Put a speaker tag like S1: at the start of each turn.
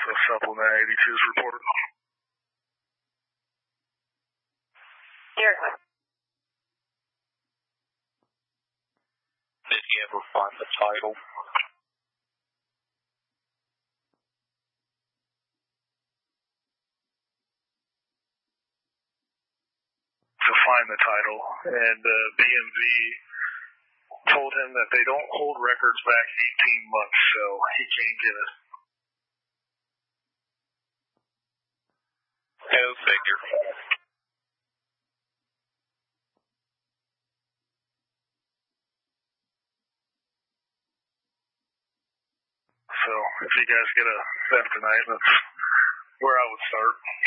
S1: So supplement 82's report.
S2: Here.
S3: Did he ever find the title?
S1: To find the title, and BMV told him that they don't hold records back 18 months, so he can't get it.
S3: Go figure.
S1: So if you guys get a theft tonight, that's where I would start.